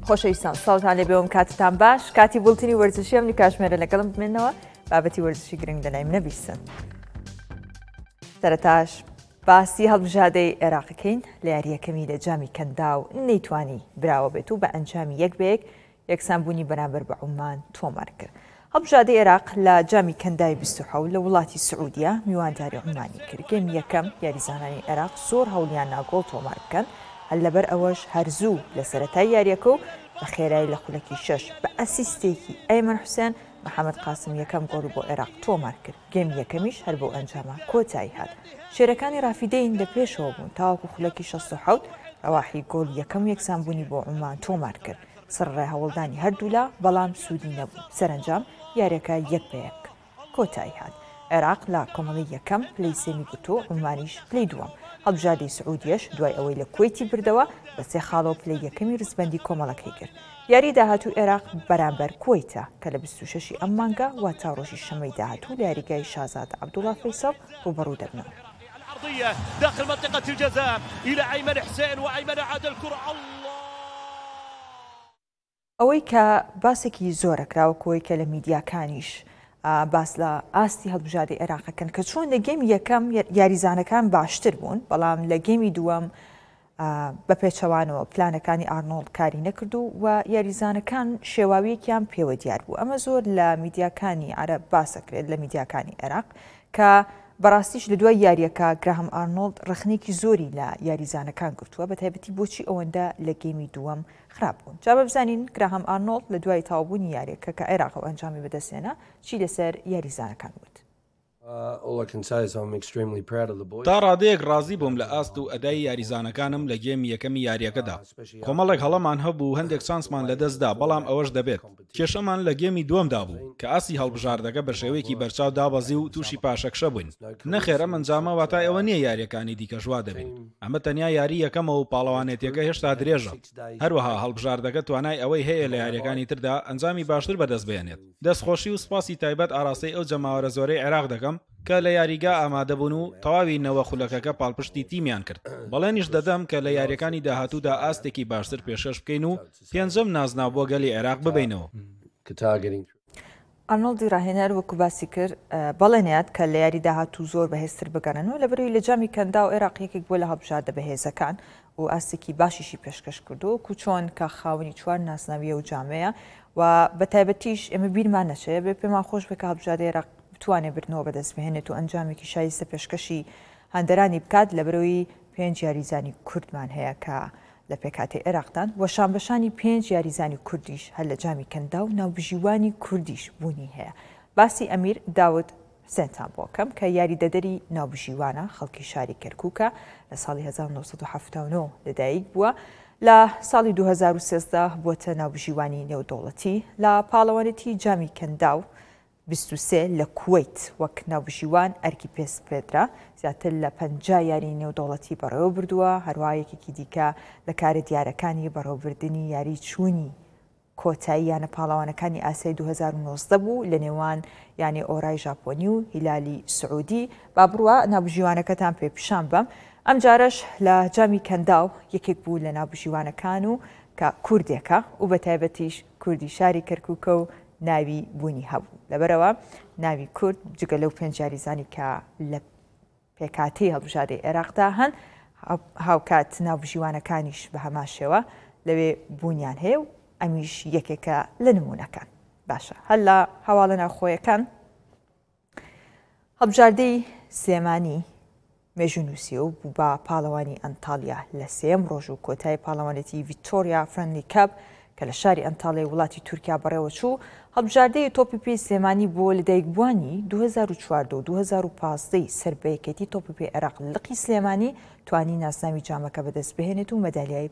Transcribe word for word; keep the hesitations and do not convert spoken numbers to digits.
خۆشەویستان ساڵتان لێ بێوم کاتتان باش کاتی بولتنی وەرزشی ئەمنی کاشمێرە لەگەڵم بمێنەوە بابەتی وەرزشی گرنگ لەلای منە بیستن. سەرەتاش باسی هەڵبژادەی عێراقەکەین لە یاریەکەمی لە جامی کەندا و نەیتوانی براوە بێت و بە ئەنجامی یەک بەیەک یەکسانبوونی بەرامبەر بە عومان تۆمار کرد. هەڵبژادەی عێراق لە جامی کەندای بیست و حەوت لە وڵاتی سعودیە میوانداری عومانی کرد. گەمی یەکەم یاریزانانی عێراق زۆر هەوڵیان ناگۆڵ تۆمار بکەن، هەر لەبەر ئەوەش هەرزوو لە سەرەتای یاریەکە و بە خێرایی لە خولەکی شەش بە ئەسیستێکی ئەیمن حوسێن محەممەد قاسم یەکەم گۆڵ بۆ عێراق تۆمار کرد. گەمی یەکەمیش هەر بۆ ئەنجامە کۆتایی هات. شێرەکانی ڕافیدەین لە پێشەوە بوون تاوەکو خولەکی شەست و حەوت ڕەواحی گۆڵ یەکەم یەکسانبوونی بۆ عومان تۆمار کرد. سەرڕای هەوڵدانی هەردوولا بەڵام سوودی نەبوو. سەرنجام یاریەکە یەک بە یەک کۆتایی هات. عێراق لە کۆمەڵی یەکەم پلەی سێمی گوتۆ، عومانیش پلەی دووەم. هەڵبژادەی سعودیەش دوای ئەوەی لە کوێتی بردەوە بە سێ خاڵەوە پلەی یەکەمی ڕزبەندی کۆمەڵەکەی کرد. یاری داهاتوو عێراق بەرامبەر کوێتە کە لە بیست و شەشی ئەم مانگە وا تا ڕۆژی شەمەی داهاتوو لە یاریگای شازاد عەبدوڵڵا فەیسەڵ ڕوبەڕوو دەبنەوە. داخل منطقة الجزاء إلى أيمن حسين وأيمن عاد الكرة الله. ئەوەی کە باسێکی زۆرەکراوەکەوەی کە لە میدیاکانیش باس لە ئاستی هەڵبژادەی عێراقەکەن کە چۆن لە گەمی یەکەم یاریزانەکان باشتر بوون، بەڵام لە گەمی دووەم بە پێچەوانەوە پلانەکانی ئارنۆڵد کاری نەکردو و یاریزانەکان شێواویەکیان پێوە دیار بوو. ئەمە زۆر لە میدیاکانی عەرەب باسەکرێت لە میدیاکانی عێراق کە بەڕاستیش لە دوای یاریەکە گراهام ئارنۆڵد ڕخنێکی زۆری لە یاریزانەکان گرتووە، بە تایبەتی بۆچی ئەوەندە لە گەیمی دووەم خراپ بوون. جا ببزانین گراهام ئارنۆڵد لە دوای تاوبوونی یاریەکە کە عێراق و ئەنجامی بەدەستێنا چی لەسەر یاریزانەکان وت. تا ڕادەیەک ڕازی بووم لە ئاست و ئەدای یاریزانەکانم لە گێمی یەکەمی یاریەکەدا. کۆمەڵێک هەڵەمان هەبوو، هەندێک چانسمان لەدەستدا، بەڵام ئەوەش دەبێت. کێشەمان لە گێمی دووەمدا بوو کە ئاسی هەڵبژاردەکە بە شێوەیەکی بەرچاو دابەزی و تووشی پاشەکشە بووین. نەخێر ئەم ئەنجامە واتای ئەوە نییە یاریەکانی دیکە ژوا دەبین. ئەمە تەنیا یاری یەکەمە و پاڵەوانێتیەکە هێشتا درێژە. هەروەها هەڵبژاردەکە توانای ئەوەی هەیە لە یاریەکانی تردا ئەنجامی باشتر بەدەست بێنێت. دەستخۆشی و سپاسی تایبەت ئاراستەی ئەو جەماوەرە زۆرەی عێراق دەکەم کە لە یاریگا ئامادەبوون و تەواوی نەوە خولەکەکە پاڵپشتی تیمیان کرد. بەڵێنیش دەدەم کە لە یاریەکانی داهاتوودا ئاستێکی باشتر پێشەش بکەین و پێنجەم نازناو بۆ گەلی عێراق ببینەوە. ئارنۆڵدی ڕاهێنەر وەکو باسی کرد بەڵێنێت کە لە یاری داهاتوو زۆر بەهێزتر بگەنەوە لەبەرەوەی لە جامی کەندا و عێراق یەکێک بووە لە هەڵبژاردە بەهێزەکان و ئاستێکی باشیشی پێشکەش کردو و چۆن کە خاوەنی چوار ناسناویە و جامەیە و بە تایبەتیش ئێمە بیرمان نەچێت بێ پێمان خۆش بکە هەڵبژاردەی عێراق توانێت برنەوە بەدەست بهێنێت و ئەنجامێکی شایستە پێشکەشی هەندەرانی بکات لەبەرەوەی پێنج یاریزانی کوردمان هەیە کە لە پێکاتی عێراقدان وە شانبەشانی پێنج یاریزانی کوردیش هەر لە جامی کەندا و ناوبژیوانی کوردیش بوونی هەیە. باسی ئەمیر داود حسێنتان بۆ کەم کە یاریدەدەری ناوبژیوانە خەڵکی شاری کەرکووکە لە ساڵی هەزار و نۆسەد و حەڤدە و نۆ لەدایک بووە، لە ساڵی دوو هەزار و سێزدە بووەتە ناوبژیوانی نێودەوڵەتی، لە پاڵەوانێتی جامی کەندا و بیست و سێ لە کوێیت وەک ناوبژیوان ئەرکی پێس پێدرا زیاتر لە پەنجا یاری نێودەوڵەتی بەڕێوە بردووە. هەروە یەکێکی دیکە لە کارە دیارەکانی بەڕێوەبردننی یاری چوونی کۆتایی یانە پاڵەوانەکانی ئاسیای دوو هەزار و نۆزدە بوو لە نێوان یانی ئۆرای ژاپۆنی و هیلالی سعودی. با بڕوە ناوبژیوانەکەتان پێ پیشان بەم. ئەم جارەش لە جامی کەندا و یەکێک بوو لە ناوبژیوانەکان و کە کوردێکە و بە تایبەتیش کوردی شاری کەرکووکە و ناوی بوونی هەبوو. لەبەرەوە ناوی کورد جگە لەو پێنج یاریزانی کە لە پێکاتی هەڵبژاردەی عێراقدا هەن هاوکات ناوبژیوانەکانیش بە هەمان شێوە لەوێ بوونیان هەیە و ئەمیش یەکێکە لە نمونونەکان. باشە هەر لە هەواڵە ناوخۆیەکان هەڵبژاردەی سلێمانی مێژونووسیە و بوو بە پاڵەوانی ئەنتالیا لە سێم ڕۆژ و کۆتای پاڵەوانێتی ڤیکتۆریا فرەندلی کەپ کە لە شاری ئەنتاڵیای وڵاتی تورکیا بەڕێوە چوو. هەڵبژاردەی تۆپی سلێمانی بۆ لەدایکبووانی دوو هەزار و چواردە و دوو هەزار و پانزدەی سەر بە یەکێتی تۆپی عێراق لقی سلێمانی توانی ناسناوی جامەکە بەدەست بهێنێت و مەدالیای